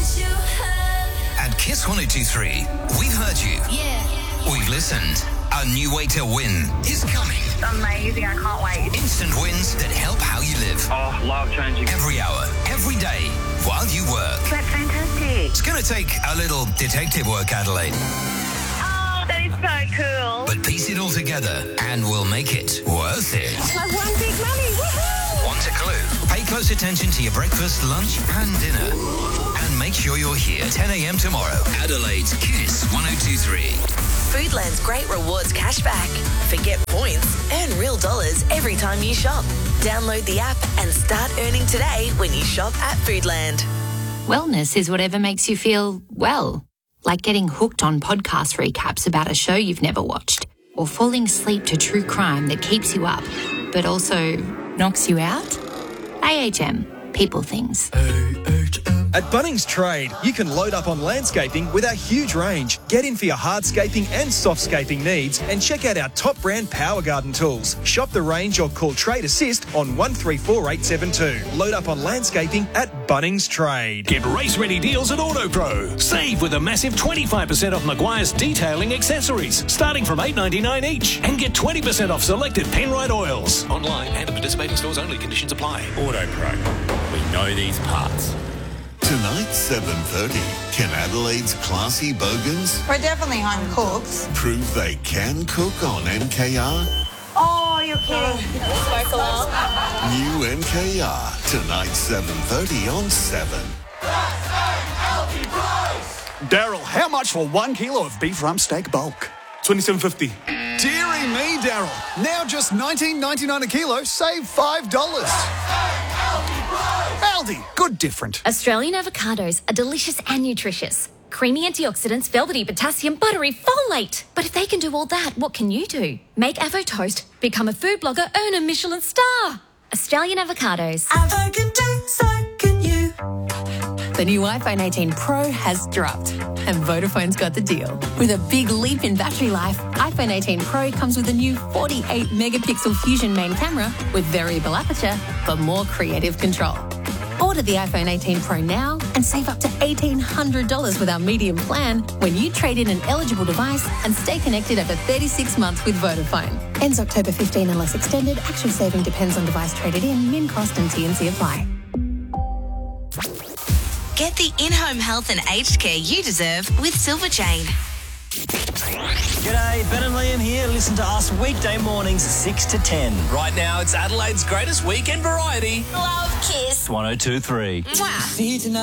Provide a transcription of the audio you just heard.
At Kiss 1023, we've heard you. Yeah. We've listened. A new way to win is coming. Amazing, I can't wait. Instant wins that help how you live. Oh, life changing. Every hour, every day, while you work. That's fantastic. It's going to take a little detective work, Adelaide. Oh, that is so cool. But piece it all together and we'll make it worth it. I've won big money. Woohoo! Want a clue? Pay close attention to your breakfast, lunch and dinner. And make sure you're here 10 a.m. tomorrow. Adelaide's Kiss 1023. Foodland's great rewards cashback. Forget points, earn real dollars every time you shop. Download the app and start earning today when you shop at Foodland. Wellness is whatever makes you feel well, like getting hooked on podcast recaps about a show you've never watched, or falling asleep to true crime that keeps you up, but also knocks you out. AHM, people things. At Bunnings Trade, you can load up on landscaping with our huge range. Get in for your hardscaping and softscaping needs and check out our top brand Power Garden tools. Shop the range or call Trade Assist on 134872. Load up on landscaping at Bunnings Trade. Get race-ready deals at AutoPro. Save with a massive 25% off Maguire's detailing accessories, starting from $8.99 each. And get 20% off selected Penrite oils. Online and at participating stores only. Conditions apply. AutoPro. We know these parts. Tonight, 7:30. Can Adelaide's classy bogans We're definitely home cooks. prove they can cook on NKR? Oh, you're kidding. Smoke alarm. New NKR. Tonight, 7:30 on 7. Daryl, how much for 1 kilo of beef rump steak bulk? $27.50. Deary me, Daryl. Now just $19.99 a kilo, save $5. Aldi, good different. Australian avocados are delicious and nutritious. Creamy antioxidants, velvety potassium, buttery folate. But if they can do all that, what can you do? Make Avo Toast, become a food blogger, earn a Michelin star. Australian avocados. Avo can do, so can you. The new iPhone 18 Pro has dropped, and Vodafone's got the deal. With a big leap in battery life, iPhone 18 Pro comes with a new 48-megapixel Fusion main camera with variable aperture for more creative control. Order the iPhone 18 Pro now and save up to $1,800 with our medium plan when you trade in an eligible device and stay connected over 36 months with Vodafone. Ends October 15 unless extended. Actual saving depends on device traded in. Min cost and T&C apply. Get the in-home health and aged care you deserve with Silver Chain. G'day, Ben and Liam here. Listen to us weekday mornings 6 to 10. Right now, it's Adelaide's greatest weekend variety. Love Kiss. 1023. Mwah.